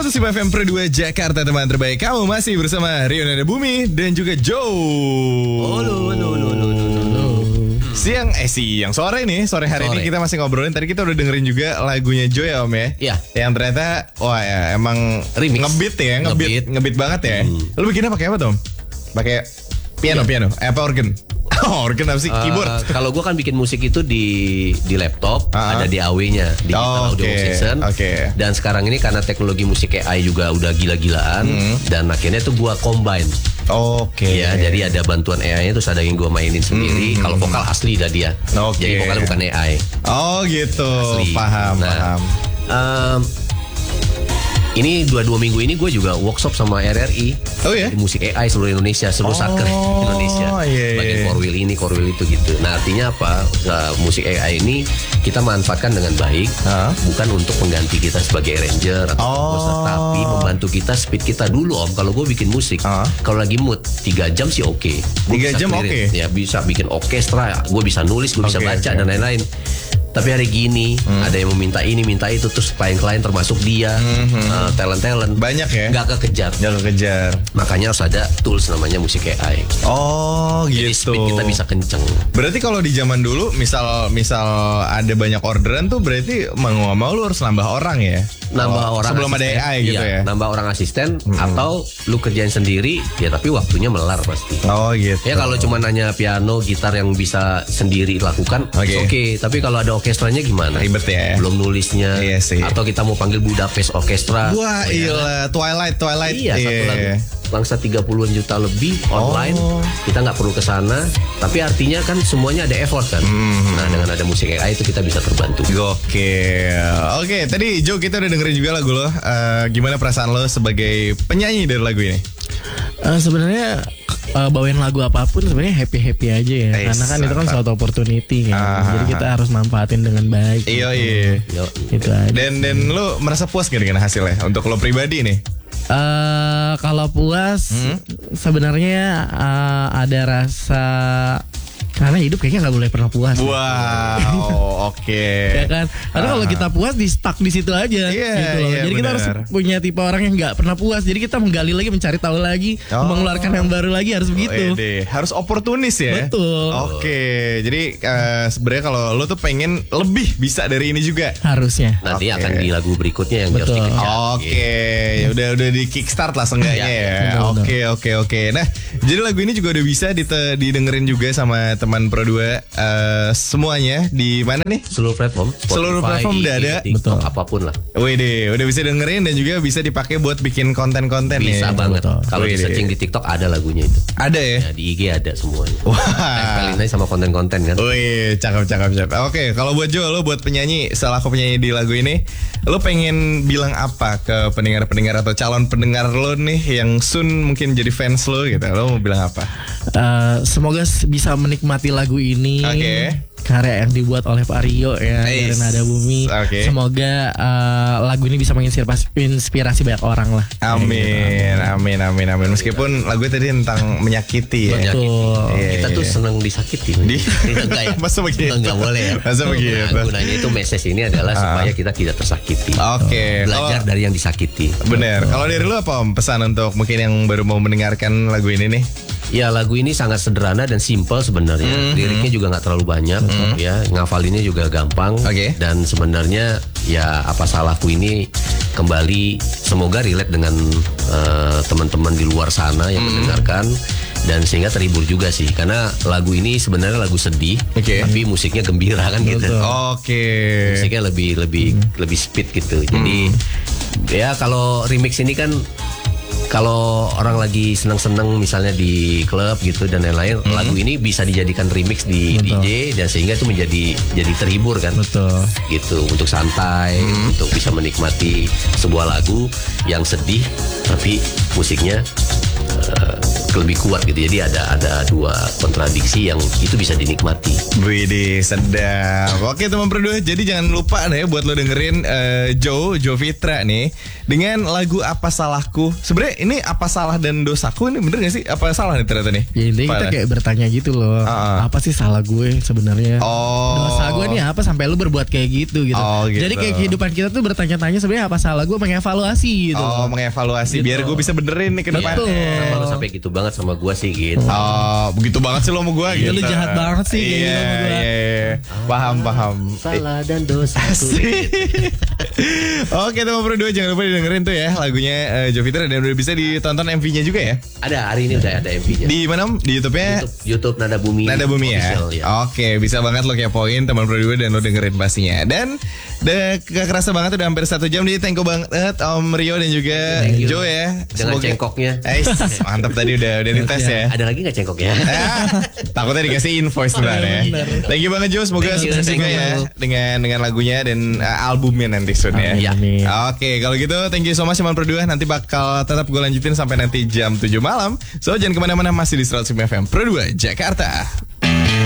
105 FM Pro 2 Jakarta, teman terbaik. Kamu masih bersama Rio Nada Bumi dan juga Joe. Halo. Siang sore nih, sore hari ini kita masih ngobrolin. Tadi kita udah dengerin juga lagunya Joe ya Om ya. Iya. Yang ternyata wah ya emang remix. ngebeat banget ya. Lu bikinnya pakai apa Tom? Pakai piano. Apa organ? Organ apa sih? Keyboard. Kalau gue kan bikin musik itu di laptop, ada DAW-nya, Digital Audio Workstation. Dan sekarang ini karena teknologi musik AI juga udah gila-gilaan, dan akhirnya tuh gue combine. Ya, jadi ada bantuan AI-nya, terus ada yang gue mainin sendiri. Kalau vokal asli dah dia. Jadi vokalnya bukan AI. Oh gitu. Asli. Paham. Ini 2 minggu ini gue juga workshop sama RRI. Oh ya? Di musik AI seluruh Indonesia, seluruh satker Indonesia. Bagian core wheel ini, core wheel itu gitu. Nah artinya apa? Musik AI ini kita manfaatkan dengan baik, bukan untuk mengganti kita sebagai arranger atau komposer, tapi membantu kita speed kita dulu Om. Kalau gue bikin musik, kalau lagi mood 3 jam sih oke. 3 jam oke? Ya bisa bikin orkestra, gue bisa nulis, gue bisa baca dan lain-lain. Tapi hari gini ada yang meminta ini, minta itu, terus klien termasuk dia, talent banyak ya, nggak kekejar. Makanya harus ada tools namanya musik AI. Jadi gitu. Speed kita bisa kenceng. Berarti kalau di zaman dulu, misal ada banyak orderan tuh, berarti mau nggak mau lu harus nambah orang ya. Nambah orang sebelum asisten, ada AI gitu ya. Nambah orang asisten atau lu kerjain sendiri ya, tapi waktunya melar pasti. Gitu. Ya kalau cuma nanya piano, gitar yang bisa sendiri lakukan, oke. Tapi kalau ada orkestranya gimana? Ribet ya. Belum nulisnya. Iya sih. Atau kita mau panggil Budapest Orkestra. Wah iya, Twilight. Iya, satu lagu bangsa 30-an juta lebih online. Kita nggak perlu ke sana, tapi artinya kan semuanya ada effort kan. Nah dengan ada musik AI itu kita bisa terbantu. Oke, tadi Joe kita udah dengerin juga lagu lo. Gimana perasaan lo sebagai penyanyi dari lagu ini? Sebenarnya bawain lagu apapun sebenarnya happy aja ya. Karena kan itu kan suatu opportunity kan. Jadi kita harus manfaatin dengan baik. Iya. Itu aja. Dan lo merasa puas gak dengan hasilnya untuk lo pribadi nih? Kalau puas sebenarnya ada rasa, karena hidup kayaknya nggak boleh pernah puas. Wow, ya kan? Karena kalau kita puas di stuck di situ aja. Gitu loh. Jadi kita harus punya tipe orang yang nggak pernah puas. Jadi kita menggali lagi, mencari tahu lagi, mengeluarkan yang baru lagi, harus begitu. Harus oportunis ya. Betul. Jadi sebenarnya kalau lo tuh pengen lebih bisa dari ini juga. Harusnya. Nanti akan di lagu berikutnya yang harus dikejar. Udah di kickstart lah seenggaknya ya. Oke. Nah, jadi lagu ini juga udah bisa didengerin juga sama teman Pro 2 semuanya di mana nih? Seluruh platform. Spotify, seluruh platform udah ada. TikTok, apapun lah. Udah bisa dengerin dan juga bisa dipakai buat bikin konten-konten ya. Bisa banget. Kalau di searching di TikTok ada lagunya itu. Ada ya? Di IG ada semuanya. Tempelin aja sama konten-konten kan. Cakep. Oke, kalau buat Joe, lo buat penyanyi, selaku penyanyi di lagu ini, lo pengen bilang apa ke pendengar-pendengar atau calon pendengar lo nih yang soon mungkin jadi fans lo gitu? Lo mau bilang apa? Semoga bisa menikmati lagu ini. Karya yang dibuat oleh Pak Rio ya, dari Nada Bumi. Semoga lagu ini bisa menginspirasi banyak orang lah. Amin. Meskipun lagu tadi tentang menyakiti ya. Kita tuh seneng disakiti. Enggak ya? Masa begitu? Enggak boleh ya. Masa begitu? Gunanya itu message ini adalah supaya kita tidak tersakiti. Belajar dari yang disakiti. Bener. Kalau dari lu apa Om, pesan untuk mungkin yang baru mau mendengarkan lagu ini nih? Ya lagu ini sangat sederhana dan simple sebenarnya. Liriknya juga nggak terlalu banyak, ya ngafalinnya juga gampang. Dan sebenarnya ya apa salahku ini kembali semoga relate dengan teman-teman di luar sana yang mendengarkan dan sehingga terhibur juga sih, karena lagu ini sebenarnya lagu sedih, tapi musiknya gembira kan gitu. Musiknya lebih speed gitu. Jadi ya kalau remix ini kan, kalau orang lagi seneng-seneng misalnya di klub gitu dan lain-lain, lagu ini bisa dijadikan remix di DJ dan sehingga itu jadi terhibur kan. Gitu, untuk santai, untuk bisa menikmati sebuah lagu yang sedih tapi musiknya lebih kuat gitu. Jadi ada dua kontradiksi yang itu bisa dinikmati. Widih, sedap. Oke teman berdua, jadi jangan lupa nih buat lo dengerin Joe Fitra nih dengan lagu Apa Salahku. Sebenarnya ini apa salah dan dosaku ini bener gak sih? Apa salah nih ternyata nih? Ya intinya kita kayak bertanya gitu loh. Apa sih salah gue sebenarnya? Dosa gue nih apa sampai lu berbuat kayak gitu. Gitu. Jadi kayak kehidupan kita tuh bertanya-tanya sebenarnya apa salah gue, mengevaluasi gitu. Mengevaluasi gitu. Biar gue bisa benerin nih ke depannya. Kenapa lu sampai gitu banget sama gue sih gitu? Begitu banget sih lo sama gue gitu. Lu jahat banget sih gitu sama gue. Paham. Salah dan dosa. Oke teman berdua, jangan lupa didengerin tuh ya lagunya Joe Fitra, dan udah bisa ditonton MV-nya juga ya. Ada, hari ini udah ada MV-nya. Di mana? Di YouTube-nya? YouTube Nada Bumi. Nada Bumi ya. Oke, bisa banget lo kepoin teman berdua dan lo dengerin pastinya. Dan gak kerasa banget udah hampir 1 jam. Jadi thank you banget Om Rio dan juga Joe ya. Dengan cengkoknya. Mantap tadi udah dites ya. Ada lagi gak cengkoknya? Takutnya dikasih invoice sebenarnya. Thank you banget Joe, semoga sukses juga ya dengan lagunya dan albumnya nanti soon ya. Oke, kalau gitu thank you so much teman berdua. Nanti bakal tetap gue lanjutin sampai nanti jam 7 malam. So jangan kemana-mana, masih di 105 FM Pro 2 Jakarta.